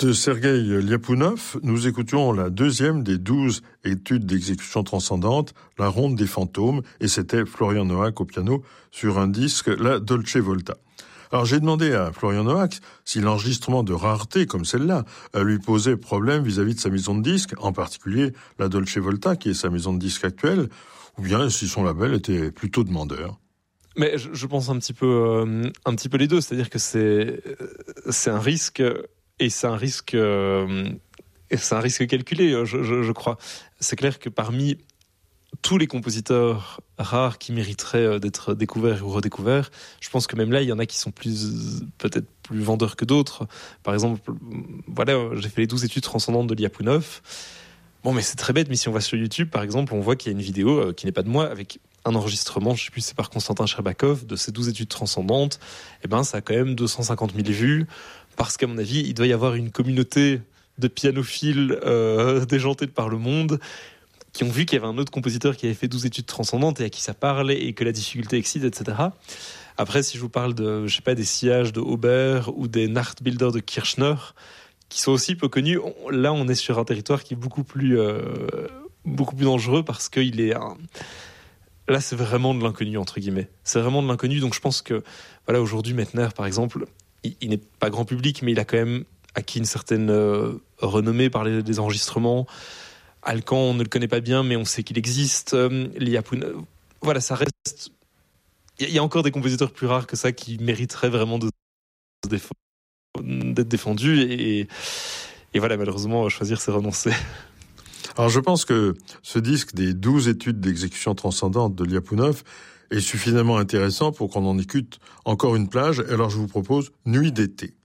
De Sergueï Liapounov, nous écoutions la deuxième des 12 études d'exécution transcendante, La Ronde des fantômes, et c'était Florian Noack au piano sur un disque, la Dolce Volta. Alors j'ai demandé à Florian Noack si l'enregistrement de rareté comme celle-là lui posait problème vis-à-vis de sa maison de disques, en particulier la Dolce Volta, qui est sa maison de disques actuelle, ou bien si son label était plutôt demandeur. Mais je pense un petit peu les deux, c'est-à-dire que c'est un risque. Et c'est un risque calculé, je crois. C'est clair que parmi tous les compositeurs rares qui mériteraient d'être découverts ou redécouverts, je pense que même là, il y en a qui sont peut-être plus vendeurs que d'autres. Par exemple, voilà, j'ai fait les 12 études transcendantes de Liapounov. Bon, mais c'est très bête, mais si on va sur YouTube, par exemple, on voit qu'il y a une vidéo qui n'est pas de moi, avec un enregistrement, je ne sais plus, c'est par Konstantin Sherbakov, de ces 12 études transcendantes. Eh ben, ça a quand même 250 000 vues. Parce qu'à mon avis, il doit y avoir une communauté de pianophiles déjantés de par le monde qui ont vu qu'il y avait un autre compositeur qui avait fait 12 études transcendantes et à qui ça parle et que la difficulté excite, etc. Après, si je vous parle de, je sais pas, des sillages de Aubert ou des Nachtbilder de Kirchner, qui sont aussi peu connus, là, on est sur un territoire qui est beaucoup plus dangereux parce qu'il est là, c'est vraiment de l'inconnu, entre guillemets. C'est vraiment de l'inconnu. Donc, je pense que, voilà, aujourd'hui, Mettner, par exemple, il n'est pas grand public, mais il a quand même acquis une certaine renommée par les enregistrements. Alkan, on ne le connaît pas bien, mais on sait qu'il existe. Liapounov, voilà, ça reste... Il y a encore des compositeurs plus rares que ça qui mériteraient vraiment d'être défendus. Et voilà, malheureusement, choisir, c'est renoncer. Alors, je pense que ce disque des 12 études d'exécution transcendante de Liapounov est suffisamment intéressant pour qu'on en écoute encore une plage. Alors, je vous propose Nuit d'été.